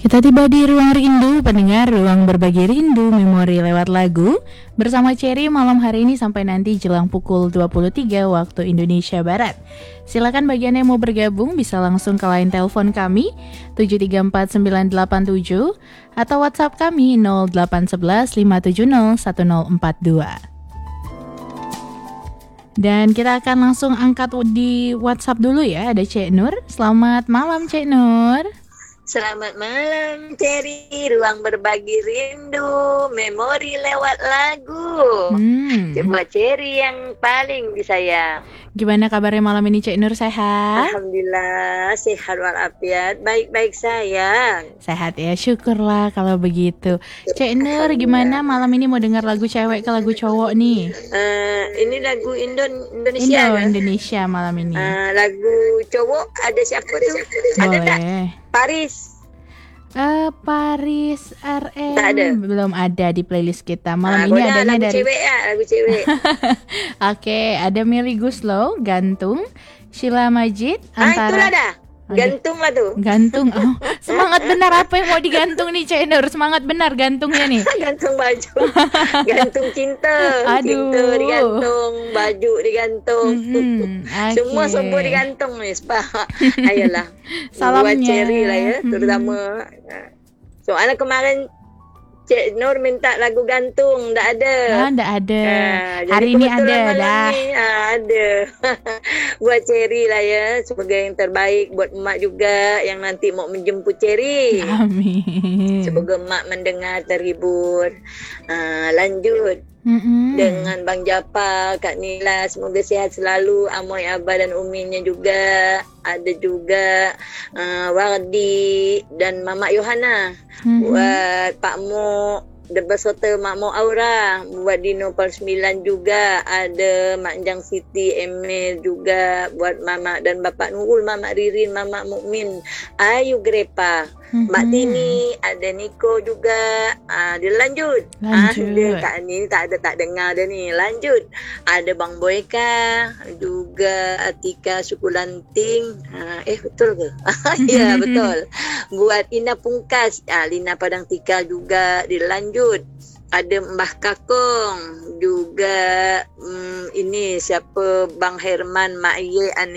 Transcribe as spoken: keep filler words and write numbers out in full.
Kita tiba di Ruang Rindu, pendengar Ruang Berbagi Rindu Memori lewat lagu bersama Cherry malam hari ini sampai nanti jelang pukul dua puluh tiga waktu Indonesia Barat. Silakan bagi Anda yang mau bergabung bisa langsung ke line telepon kami tujuh tiga empat sembilan delapan tujuh atau WhatsApp kami nol delapan satu satu lima tujuh nol satu nol empat dua. Dan kita akan langsung angkat di WhatsApp dulu ya, ada Cek Nur. Selamat malam Cek Nur. Selamat malam, Cherry. Ruang Berbagi Rindu, memori lewat lagu. Hmm. Coba Cherry yang paling disayang. Gimana kabarnya malam ini Cek Nur, sehat? Alhamdulillah, sehat walafiat. Baik-baik sayang. Sehat ya, syukurlah kalau begitu. Cek Nur, gimana malam ini mau dengar lagu cewek ke lagu cowok nih? Uh, ini lagu Indon Indonesia. Indo, kan? Indonesia malam ini. Uh, lagu cowok ada siapa tuh? Ada tak? Boleh. Paris. Uh, Paris R M Tak ada. belum ada di playlist kita. Malam Ah, ini boleh adanya lagu dari cewek ya, lagu cewek. Oke, ada Melly Guslow, Gantung, Sheila Majid, Ah, itulah antara dah. Gantung lah tuh. Gantung. Oh, semangat benar, apa yang mau digantung nih Cek Nur? Semangat benar gantungnya nih. Gantung baju, gantung cinta, Aduh. cinta digantung, baju digantung, Mm-hmm. Okay. semua semua digantung nih, Pak. Ayolah, Salamnya. buat Cherry lah ya, terutama. Soalnya kemarin Cik Nur minta lagu gantung, tak ada. Ah, nggak ada. Ah, jadi Hari ini kebetulan ada malam dah. ni, ah, ada. Buat Cherry lah ya, semoga yang terbaik buat emak juga yang nanti mau menjemput Cherry. Amin. Semoga mak mendengar terhibur. Uh, lanjut Mm-mm. dengan Bang Japa, Kak Nila, semoga sihat selalu. Amoy, Abah dan Uminya juga. Ada juga uh, Wardi dan Mama Yohana. Mm-mm. Buat Pak Mo, berserta Mak Mo Aura. Buat Dino Per sembilan juga. Ada Mak Jang Siti, Emil juga. Buat Mama dan Bapak Nurul, Mama Ririn, Mama Mukmin, Ayu Grepa, Mm-mm. Mak Tini, ada Niko juga. Ah, dia lanjut. Lanjut. Ah, dia Kak ni tak ada tak dengar dia ni. Lanjut. Ada Bang Boyka, juga Atika Sukulanting. Ah, eh betul ke? Ya betul. Buat Ina Pungkas, ah, Lina Padang Tika juga dilanjut. Ada Mbah Kakong juga. Hmm, ini siapa, Bang Herman, Mak Ye,